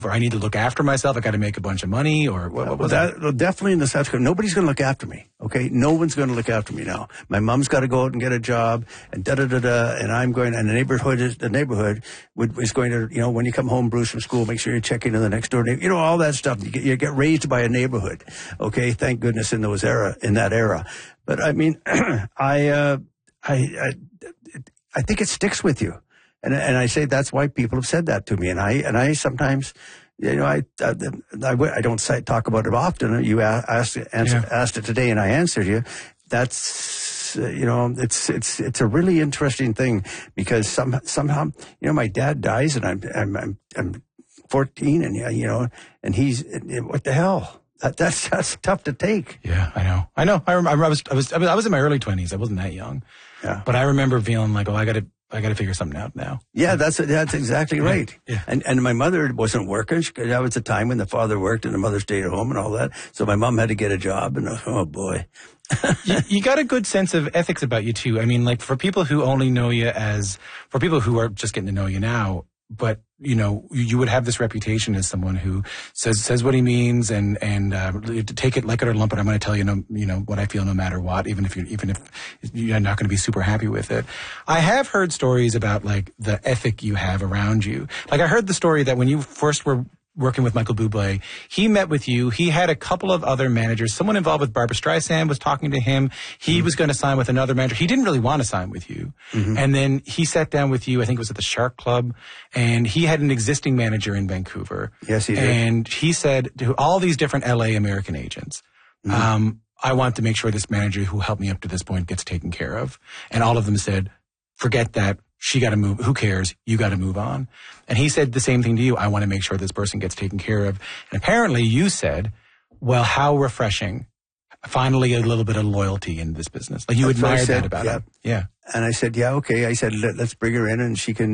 or I need to look after myself, I got to make a bunch of money, or what was that? Definitely in the South Dakota, nobody's going to look after me, okay? No one's going to look after me now. My mom's got to go out and get a job, and da-da-da-da, and I'm going, and the neighborhood is going to, you know, when you come home, Bruce, from school, make sure you check into the next door neighbor, you know, all that stuff. You get raised by a neighborhood, okay? Thank goodness in that era. But I mean, I think it sticks with you. And I say that's why people have said that to me. And I sometimes, you know, I don't talk about it often. You asked it today and I answered you. That's, you know, it's a really interesting thing because somehow, you know, my dad dies and I'm 14 and, you know, and he's, what the hell? That's tough to take. Yeah, I know. I remember I was in my early 20s. I wasn't that young. Yeah. But I remember feeling like, I got to figure something out now. Yeah, that's exactly right. Yeah. And my mother wasn't working. That was a time when the father worked and the mother stayed at home and all that. So my mom had to get a job and oh boy. you got a good sense of ethics about you too. I mean, like for people who only know you for people who are just getting to know you now, but you know, you would have this reputation as someone who says what he means and take it like it or lump it. I'm going to tell you what I feel no matter what, even if you're not going to be super happy with it. I have heard stories about like the ethic you have around you. Like I heard the story that when you first were working with Michael Bublé, he met with you. He had a couple of other managers. Someone involved with Barbra Streisand was talking to him. He was going to sign with another manager. He didn't really want to sign with you. Mm-hmm. And then he sat down with you, I think it was at the Shark Club, and he had an existing manager in Vancouver. Yes, he did. And he said to all these different LA American agents, I want to make sure this manager who helped me up to this point gets taken care of. And all of them said, forget that. She got to move. Who cares? You got to move on. And he said the same thing to you. I want to make sure this person gets taken care of. And apparently you said, well, how refreshing. Finally, a little bit of loyalty in this business. Like you admired that about him. Yeah. And I said, yeah, okay. I said, let's bring her in and she can,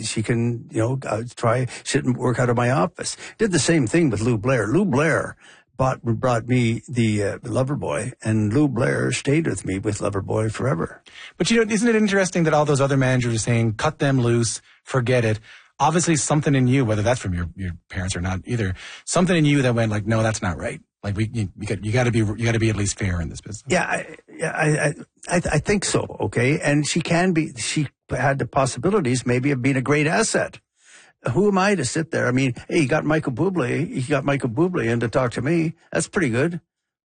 you know, sit and work out of my office. Did the same thing with Lou Blair. Lou Blair brought me the Loverboy, and Lou Blair stayed with me with Loverboy forever. But you know, isn't it interesting that all those other managers are saying, cut them loose, forget it. Obviously something in you, whether that's from your parents or not either, something in you that went like, no, that's not right. Like you got to be at least fair in this business. Yeah, I think so. Okay. And she had the possibilities maybe of being a great asset. Who am I to sit there? I mean, hey, he got Michael Bublé in to talk to me. That's pretty good.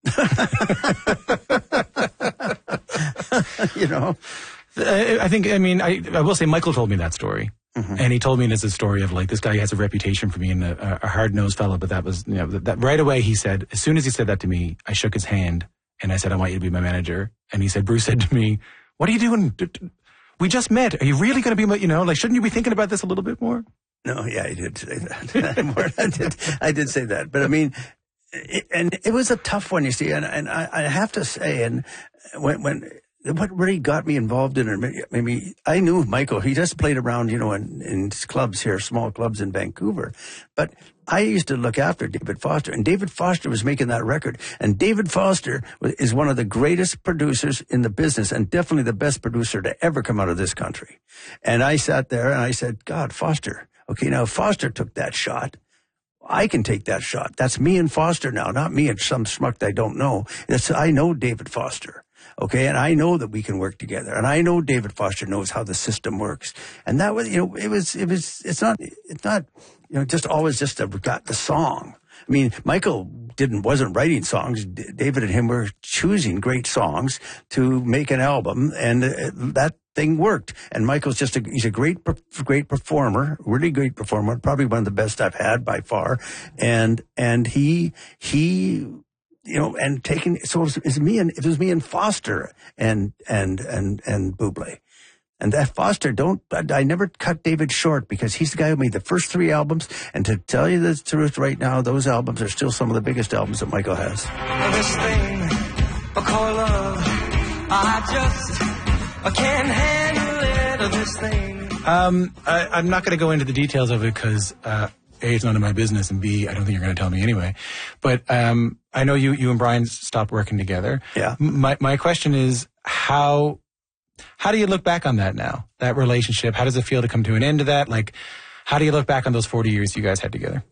You know? I will say Michael told me that story. Mm-hmm. And he told me it's a story of like, this guy has a reputation for being a hard-nosed fellow, but that was, you know, that right away he said, as soon as he said that to me, I shook his hand and I said, I want you to be my manager. And he said, Bruce said to me, what are you doing? We just met. Are you really going to be, you know, like, shouldn't you be thinking about this a little bit more? No, yeah, I did say that. I did say that. But I mean, it was a tough one, you see. And I have to say, and what really got me involved in it, maybe I knew Michael. He just played around, you know, in clubs here, small clubs in Vancouver. But I used to look after David Foster, and David Foster was making that record. And David Foster is one of the greatest producers in the business, and definitely the best producer to ever come out of this country. And I sat there and I said, God, Foster. Okay, now Foster took that shot. I can take that shot. That's me and Foster now, not me and some schmuck that I don't know. I know David Foster. Okay, and I know that we can work together, and I know David Foster knows how the system works. And that was, you know, it's not, you know, just always just got the song. I mean, Michael wasn't writing songs. David and him were choosing great songs to make an album, and that thing worked. And Michael's he's a great performer, really great performer, probably one of the best I've had by far. And he, you know, and so it was me and Foster and Bublé. And that Foster, I never cut David short because he's the guy who made the first 3 albums. And to tell you the truth right now, those albums are still some of the biggest albums that Michael has. This thing, I call love, I can't handle it, this thing. I'm not going to go into the details of it because, A, it's none of my business, and B, I don't think you're going to tell me anyway. But I know you and Brian stopped working together. Yeah. My question is, how do you look back on that now, that relationship? How does it feel to come to an end to that? Like, how do you look back on those 40 years you guys had together?